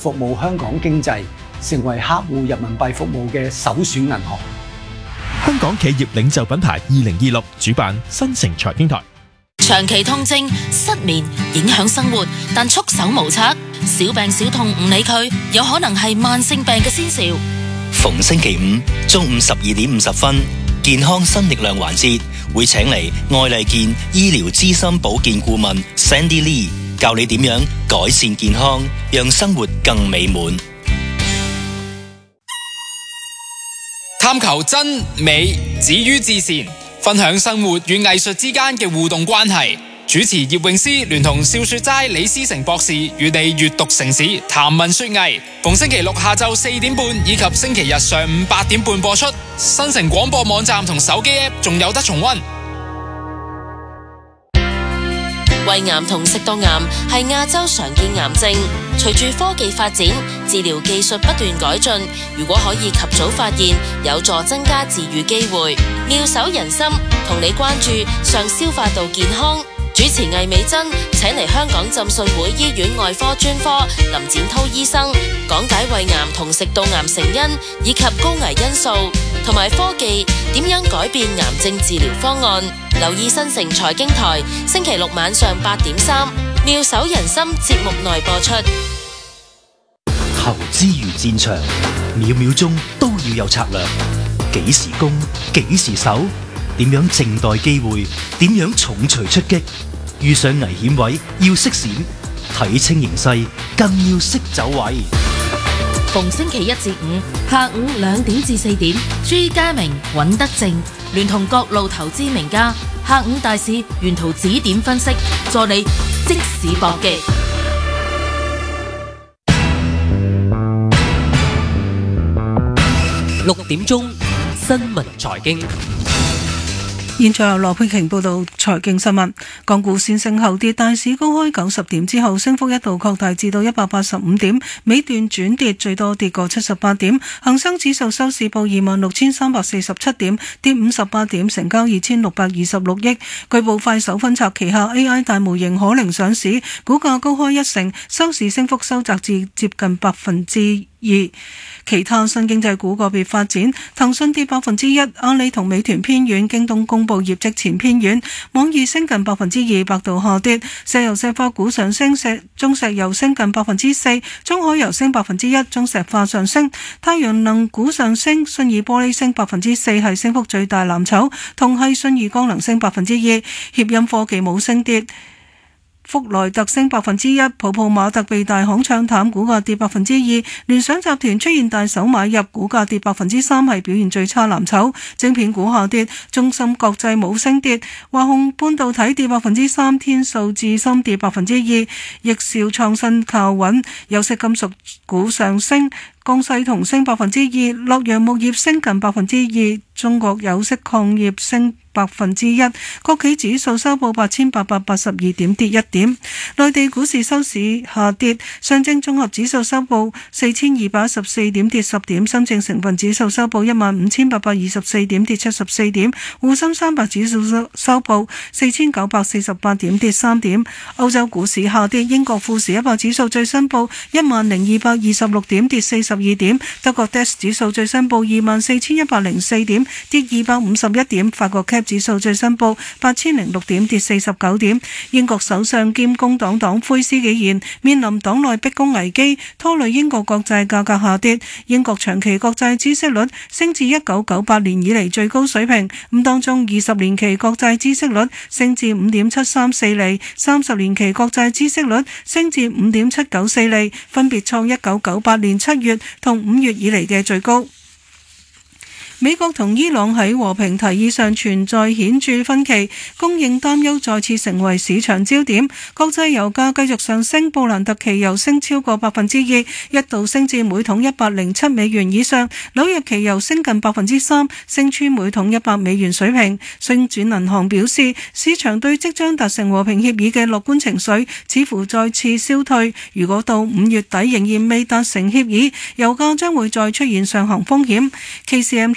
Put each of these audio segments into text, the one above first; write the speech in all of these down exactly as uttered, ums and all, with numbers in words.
服務香港經濟，成為客戶人民幣服務嘅首選銀行。 香港企業領袖品牌二零二六主辦新城財經台。 長期痛症、失眠影響生活，但束手無策，小病小痛唔理佢，有可能係慢性病嘅先兆。 逢星期五中午十二點五十分，健康新力量環節會請嚟愛麗健醫療資深保健顧問 Sandy Lee 教你點樣改善健康，讓生活更美滿。 探求真美止於至善，分享生活與藝術之間嘅互動關係。主持葉詠詩聯同笑雪齋李思成博士與你閱讀城市談文說藝，逢星期六下晝四點半以及星期日上午八點半播出。新城廣播網站同手機 App 仲有得重溫。 胃癌同食道癌係亞洲常見癌症，隨住科技發展，治療技術不斷改進，如果可以及早發現，有助增加治癒機會。妙手仁心同你關注上消化道健康。主持魏美珍請嚟香港浸信會醫院外科專科林展滔醫生講解胃癌同食道癌成因以及高危因素，同埋科技點樣改變癌症治療方案。留意新城財經台星期六晚上八點三妙手仁心節目內播出。 投資如戰場，秒秒鐘都要有策略，幾時攻，幾時守，點樣靜待機會，點樣重錘出擊，遇上危險位要識閃，睇清形勢更要識走位。 逢星期一至五下午兩點至四點，朱家明、尹德正聯同各路投資名家，下午大市沿途指點分析，助你即時搏擊。 六點鐘新聞財經。 現在由羅佩瓊報道財經新聞。港股先升後跌，大市高開九十點之後，升幅一度擴大至到一百八十五點，尾段轉跌，最多跌過七十八點。恒生指數收市報二萬六千三百四十七點，跌五十八點，成交二千六百二十六億。據報快手分拆旗下 A I 大模型可靈上市，股價高開一成，收市升幅收窄至接近百分之二。其他新經濟股個別發展，騰訊跌百分之一，阿里同美團偏軟，京東公布業績前偏軟，網易升近百分之二，百度下跌，石油石化股上升，石中石油升近百分之四，中海油升百分之一，中石化上升，太陽能股上升，信義玻璃升百分之四，係升幅最大藍籌，同係信義光能升百分之二，協鑫科技冇升跌。福萊特升百分之一，泡泡瑪特被大行唱淡，股價跌百分之二。聯想集團出現大手買入，股價跌百分之三，係表現最差藍籌。晶片股下跌，中芯國際冇升跌，華虹半導體跌百分之三，天數智深跌百分之二，易兆創新靠穩，有色金屬股上升。江西銅升百分之二，洛陽木業升近百分之二，中國有色礦業升百分之一。國企指數收報八千八百八十二點，跌一點。內地股市收市下跌，上證綜合指數收報四千二百一十四點，跌十點。深證成分指數收報一萬五千八百二十四點，跌七十四點。滬深三百指數收收報四千九百四十八點，跌三點。歐洲股市下跌，英國富時一百指數最新報一萬零二百二十六點，跌四十二點。德國 D A X 指數最新報二萬四千一百零四點，跌二百五十一點。法國 C A C 指數最新報八千零六點，跌四十九點。英國首相兼工黨黨魁施紀賢面臨黨內逼宮危機，拖累英國國債價格下跌。英國長期國債孳息率升至一九九八年以嚟最高水平，咁當中二十年期國債孳息率升至五點七三四厘，三十年期國債孳息率升至五點七九四厘，分別創一九九八年七月同五月以嚟嘅最高。美國同伊朗喺和平提議上存在顯著分歧，供應擔憂再次成為市場焦點。國際油價繼續上升，布蘭特期油升超過百分之二，一度升至每桶一百零七美元以上。紐約期油升近百分之三，升穿每桶一百美元水平。星展銀行表示，市場對即將達成和平協議嘅樂觀情緒似乎再次消退。如果到五月底仍然未達成協議，油價將會再出現上行風險。K C M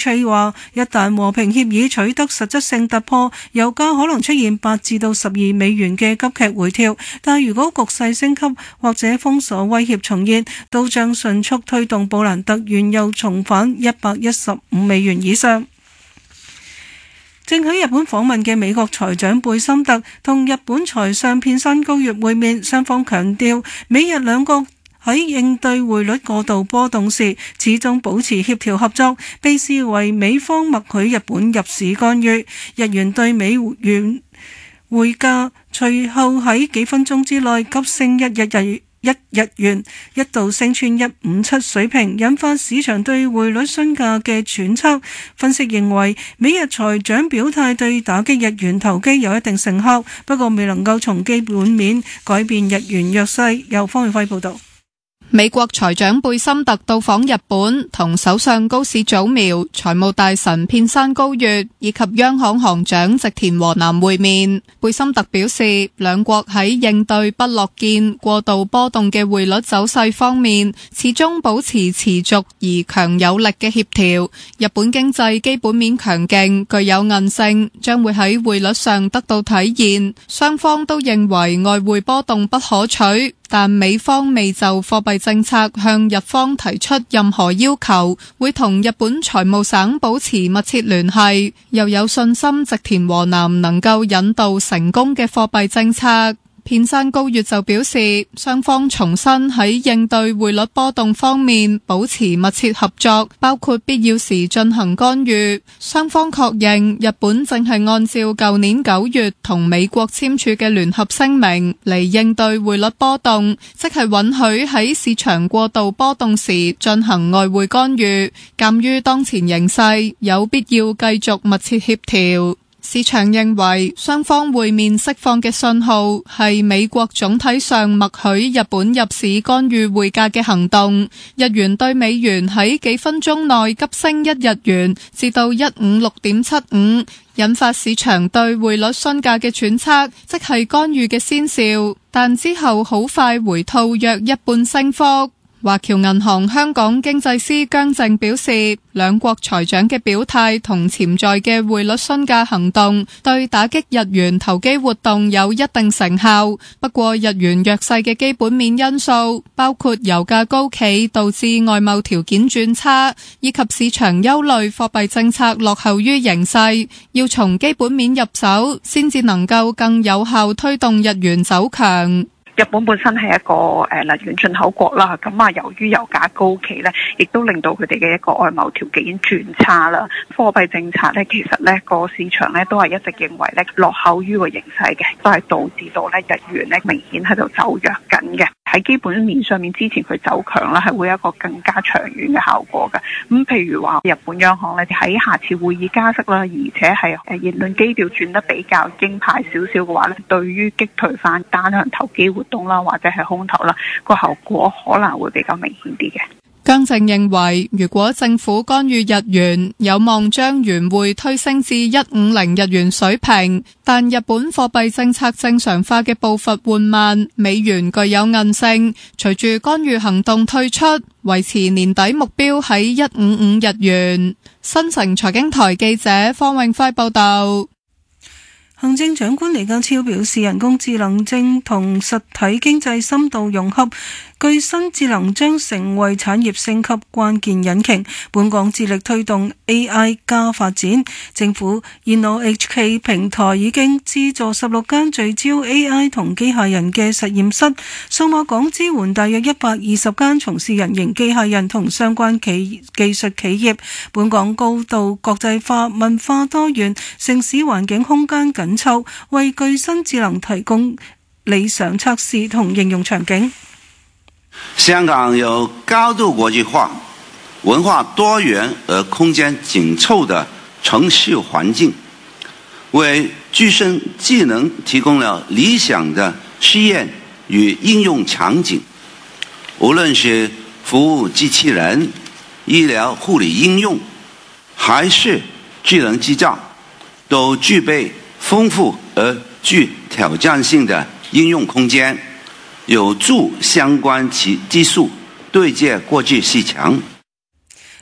K 話，一旦和平協議取得實質性突破，油價可能出現八至到十二美元嘅急劇回調。但如果局勢升級或者封鎖威脅重現，都將迅速推動布蘭特原油重返一百一十五美元以上。正喺日本訪問嘅美國財長貝森特同日本財相片山高月會面，雙方強調美日兩國喺應對匯率過度波動時始終保持協調合作，被視為美方默許日本入市干預。日元對美元匯價隨後喺幾分鐘之內急升一日日一日元，一度升穿一五七水平，引發市場對匯率詢價嘅揣測。分析認為，美日財長表態對打擊日元投機有一定成效，不過未能夠從基本面改變日元弱勢。由方遠輝報道。 美國財長貝森特到訪日本，同首相高市早苗、財務大臣片山高月以及央行行長植田和男會面。貝森特表示，兩國喺應對不樂見過度波動嘅匯率走勢方面，始終保持持續而強有力嘅協調。日本經濟基本面強勁，具有韌性，將會喺匯率上得到體現。雙方都認為外匯波動不可取，但美方未就貨幣政策向日方提出任何要求，會同日本財務省保持密切聯繫，又有信心植田和男能夠引導成功嘅貨幣政策。片山高月就表示，雙方重新喺應對匯率波動方面保持密切合作，包括必要時進行干預。雙方確認日本正係按照舊年九月同美國簽署嘅聯合聲明嚟應對匯率波動，即係允許喺市場過度波動時進行外匯干預。鑑於當前形勢，有必要繼續密切協調。市場認為雙方會面釋放嘅信號係美國總體上默許日本入市干預匯價嘅行動。日元對美元喺幾分鐘內急升一日元至到一五六點七五，引發市場對匯率詢價嘅揣測，即係干預嘅先兆，但之後好快回吐約一半升幅。華僑銀行香港經濟師姜正表示，兩國財長嘅表態同潛在嘅匯率詢價行動對打擊日元投機活動有一定成效。不過日元弱勢嘅基本面因素，包括油價高企導致外貿條件轉差，以及市場憂慮貨幣政策落後於形勢，要從基本面入手，先至能夠更有效推動日元走強。 日本本身係一個誒能源進口國啦，咁啊由於油價高企咧，亦都令到佢哋嘅一個外貿條件轉差啦。貨幣政策咧，其實咧個市場咧都係一直認為咧落後於個形勢嘅，都係導致到咧日元咧明顯喺度走弱緊嘅。喺基本面上面，之前佢走強啦，係會有一個更加長遠嘅效果嘅。咁譬如話，日本央行咧喺下次會議加息啦，而且係誒言論基調轉得比較鷹派少少嘅話咧，對於擊退翻單向投機活動啦，或者係空頭啦，個後果可能會比較明顯啲嘅。 姜正認為，如果政府干預日元，有望將元匯推升至一五零日元水平，但日本貨幣政策正常化嘅步伐緩慢，美元具有韌性，隨住干預行動退出，維持年底目標喺一五五日元。新城財經台記者方永輝報道。 行政長官李家超表示，人工智能正同實體經濟深度融合，具新智能將成為產業升級關鍵引擎。本港致力推動 A I 加發展，政府 InnoHK 平台已經資助十六間聚焦 A I 同機械人嘅實驗室，數碼港支援大約一百二十間從事人形機械人同相關企技術企業。本港高度國際化、文化多元，城市環境空間緊湊，為具新智能提供理想測試同應用場景。 香港有高度國際化、文化多元而空間緊湊的城市環境，為具身技能提供了理想的試驗與應用場景。無論是服務機器人、醫療護理應用，還是智能製造，都具備豐富而具挑戰性的應用空間，有助相關技術對接國際市場。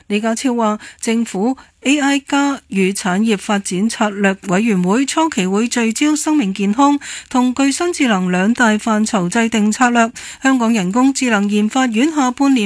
李家超話，政府 A I 加與產業發展策略委員會初期會聚焦生命健康同具新智能兩大範疇制定策略。香港人工智能研發院下半年